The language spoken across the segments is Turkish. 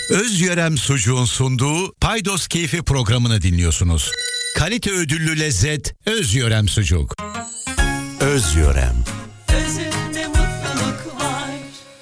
Özyörem Sucuğun sunduğu Paydos Keyfi programını dinliyorsunuz. Kalite ödüllü lezzet Özyörem Sucuk. Özyörem. Özünde mutluluk var.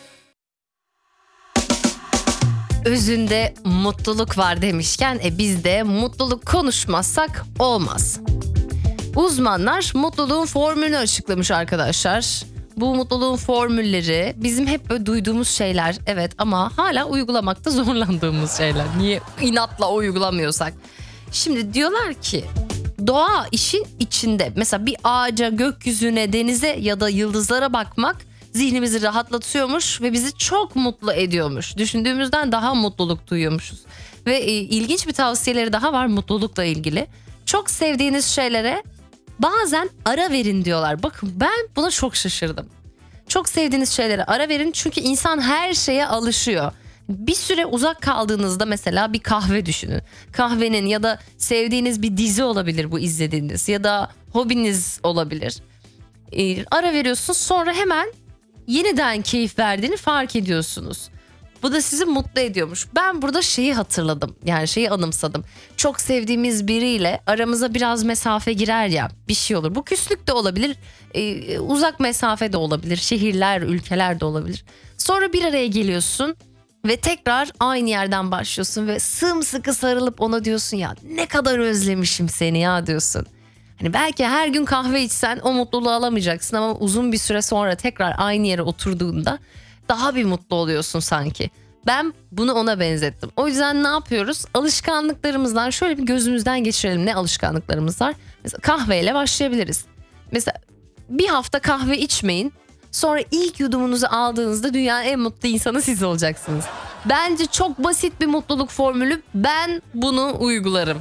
Özünde mutluluk var demişken biz de mutluluk konuşmazsak olmaz. Uzmanlar mutluluğun formülünü açıklamış arkadaşlar. Bu mutluluğun formülleri bizim hep böyle duyduğumuz şeyler, evet, ama hala uygulamakta zorlandığımız şeyler. Niye inatla uygulamıyorsak? Şimdi diyorlar ki doğa işin içinde. Mesela bir ağaca, gökyüzüne, denize ya da yıldızlara bakmak zihnimizi rahatlatıyormuş ve bizi çok mutlu ediyormuş. Düşündüğümüzden daha mutluluk duyuyormuşuz. Ve ilginç bir tavsiyeleri daha var mutlulukla ilgili. Çok sevdiğiniz şeylere bazen ara verin diyorlar. Bakın ben buna çok şaşırdım. Çok sevdiğiniz şeylere ara verin çünkü insan her şeye alışıyor. Bir süre uzak kaldığınızda mesela bir kahve düşünün. Kahvenin ya da sevdiğiniz bir dizi olabilir bu izlediğiniz ya da hobiniz olabilir. Ara veriyorsunuz, sonra hemen yeniden keyif verdiğini fark ediyorsunuz. Bu da sizi mutlu ediyormuş. Ben burada şeyi hatırladım, yani şeyi anımsadım. Çok sevdiğimiz biriyle aramıza biraz mesafe girer ya, bir şey olur. Bu küslük de olabilir, uzak mesafe de olabilir, şehirler, ülkeler de olabilir. Sonra bir araya geliyorsun ve tekrar aynı yerden başlıyorsun ve sımsıkı sarılıp ona diyorsun ya ne kadar özlemişim seni ya diyorsun. Hani belki her gün kahve içsen o mutluluğu alamayacaksın ama uzun bir süre sonra tekrar aynı yere oturduğunda daha bir mutlu oluyorsun sanki. Ben bunu ona benzettim. O yüzden ne yapıyoruz? Alışkanlıklarımızdan şöyle bir gözümüzden geçirelim. Ne alışkanlıklarımız var? Mesela kahveyle başlayabiliriz. Mesela bir hafta kahve içmeyin. Sonra ilk yudumunuzu aldığınızda dünyanın en mutlu insanı siz olacaksınız. Bence çok basit bir mutluluk formülü. Ben bunu uygularım.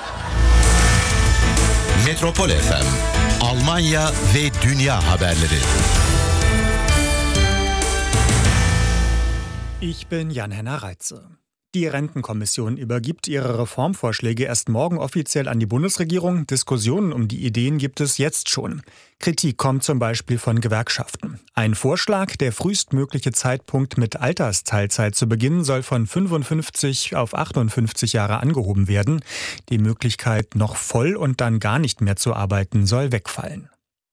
Metropol FM, Almanya ve dünya haberleri. Ich bin Jan-Henner Reitze. Die Rentenkommission übergibt ihre Reformvorschläge erst morgen offiziell an die Bundesregierung. Diskussionen um die Ideen gibt es jetzt schon. Kritik kommt zum Beispiel von Gewerkschaften. Ein Vorschlag, der frühestmögliche Zeitpunkt mit Altersteilzeit zu beginnen, soll von 55 auf 58 Jahre angehoben werden. Die Möglichkeit, noch voll und dann gar nicht mehr zu arbeiten, soll wegfallen.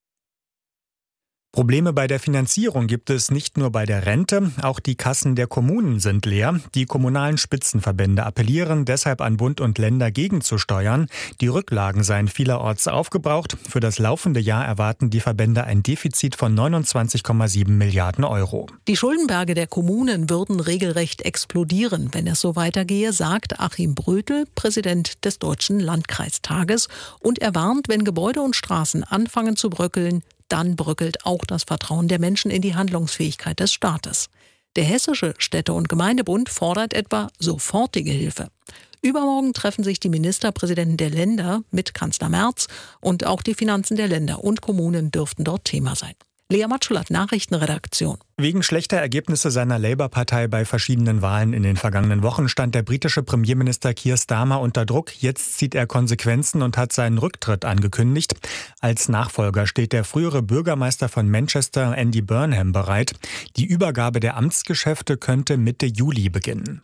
Probleme bei der Finanzierung gibt es nicht nur bei der Rente, auch die Kassen der Kommunen sind leer. Die kommunalen Spitzenverbände appellieren deshalb an Bund und Länder gegenzusteuern. Die Rücklagen seien vielerorts aufgebraucht. Für das laufende Jahr erwarten die Verbände ein Defizit von 29,7 Milliarden Euro. Die Schuldenberge der Kommunen würden regelrecht explodieren, wenn es so weitergehe, sagt Achim Brötel, Präsident des Deutschen Landkreistages. Und er warnt, wenn Gebäude und Straßen anfangen zu bröckeln, dann bröckelt auch das Vertrauen der Menschen in die Handlungsfähigkeit des Staates. Der Hessische Städte- und Gemeindebund fordert etwa sofortige Hilfe. Übermorgen treffen sich die Ministerpräsidenten der Länder mit Kanzler Merz und auch die Finanzen der Länder und Kommunen dürften dort Thema sein. Lea Matschulat, Nachrichtenredaktion. Wegen schlechter Ergebnisse seiner Labour-Partei bei verschiedenen Wahlen in den vergangenen Wochen stand der britische Premierminister Keir Starmer unter Druck. Jetzt zieht er Konsequenzen und hat seinen Rücktritt angekündigt. Als Nachfolger steht der frühere Bürgermeister von Manchester, Andy Burnham, bereit. Die Übergabe der Amtsgeschäfte könnte Mitte Juli beginnen.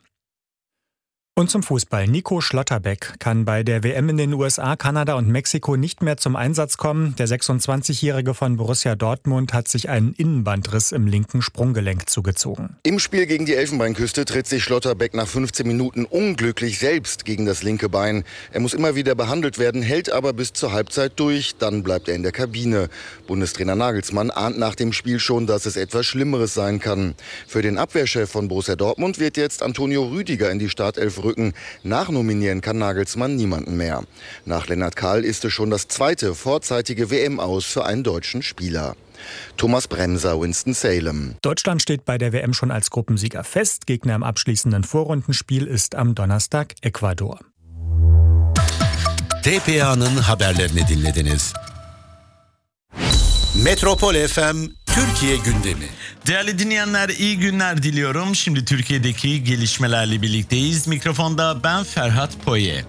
Und zum Fußball. Nico Schlotterbeck kann bei der WM in den USA, Kanada und Mexiko nicht mehr zum Einsatz kommen. Der 26-Jährige von Borussia Dortmund hat sich einen Innenbandriss im linken Sprunggelenk zugezogen. Im Spiel gegen die Elfenbeinküste tritt sich Schlotterbeck nach 15 Minuten unglücklich selbst gegen das linke Bein. Er muss immer wieder behandelt werden, hält aber bis zur Halbzeit durch. Dann bleibt er in der Kabine. Bundestrainer Nagelsmann ahnt nach dem Spiel schon, dass es etwas Schlimmeres sein kann. Für den Abwehrchef von Borussia Dortmund wird jetzt Antonio Rüdiger in die Startelf rücken. Nachnominieren kann Nagelsmann niemanden mehr. Nach Lennart Kahl ist es schon das zweite vorzeitige WM-Aus für einen deutschen Spieler. Thomas Bremser, Winston-Salem. Deutschland steht bei der WM schon als Gruppensieger fest. Gegner im abschließenden Vorrundenspiel ist am Donnerstag Ecuador. TPA'nın haberlerini dinlediniz. Metropol FM Türkiye gündemi. Değerli dinleyenler, iyi günler diliyorum. Şimdi Türkiye'deki gelişmelerle birlikteyiz. Mikrofonda ben Ferhat Poye.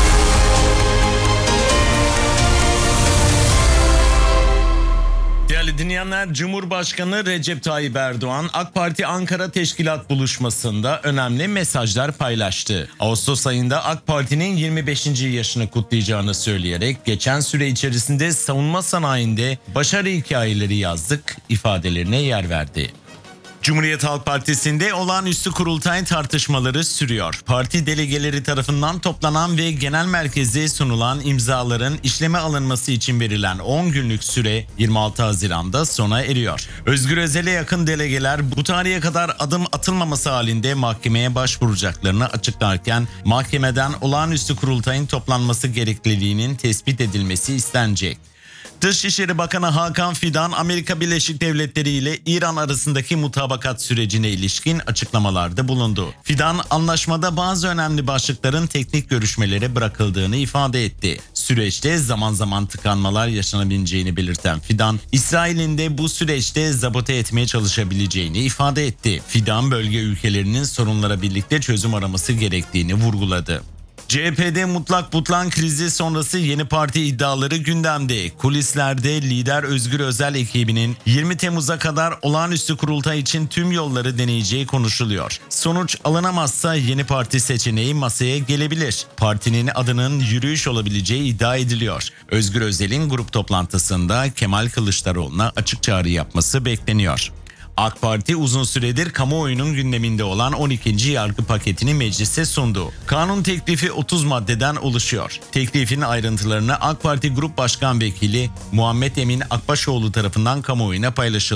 Değerli Değerli dinleyenler, Cumhurbaşkanı Recep Tayyip Erdoğan AK Parti Ankara Teşkilat Buluşması'nda önemli mesajlar paylaştı. Ağustos ayında AK Parti'nin 25. yaşını kutlayacağını söyleyerek geçen süre içerisinde savunma sanayinde başarı hikayeleri yazdık ifadelerine yer verdi. Cumhuriyet Halk Partisi'nde olağanüstü kurultay tartışmaları sürüyor. Parti delegeleri tarafından toplanan ve genel merkeze sunulan imzaların işleme alınması için verilen 10 günlük süre 26 Haziran'da sona eriyor. Özgür Özel'e yakın delegeler bu tarihe kadar adım atılmaması halinde mahkemeye başvuracaklarını açıklarken mahkemeden olağanüstü kurultayın toplanması gerekliliğinin tespit edilmesi istenecek. Dışişleri Bakanı Hakan Fidan, Amerika Birleşik Devletleri ile İran arasındaki mutabakat sürecine ilişkin açıklamalarda bulundu. Fidan, anlaşmada bazı önemli başlıkların teknik görüşmelere bırakıldığını ifade etti. Süreçte zaman zaman tıkanmalar yaşanabileceğini belirten Fidan, İsrail'in de bu süreçte sabote etmeye çalışabileceğini ifade etti. Fidan, bölge ülkelerinin sorunlara birlikte çözüm araması gerektiğini vurguladı. CHP'de mutlak butlan krizi sonrası yeni parti iddiaları gündemde. Kulislerde lider Özgür Özel ekibinin 20 Temmuz'a kadar olağanüstü kurultay için tüm yolları deneyeceği konuşuluyor. Sonuç alınamazsa yeni parti seçeneği masaya gelebilir. Partinin adının yürüyüş olabileceği iddia ediliyor. Özgür Özel'in grup toplantısında Kemal Kılıçdaroğlu'na açık çağrı yapması bekleniyor. AK Parti uzun süredir kamuoyunun gündeminde olan 12. yargı paketini meclise sundu. Kanun teklifi 30 maddeden oluşuyor. Teklifin ayrıntılarını AK Parti Grup Başkan Vekili Muhammed Emin Akbaşoğlu tarafından kamuoyuna paylaşıldı.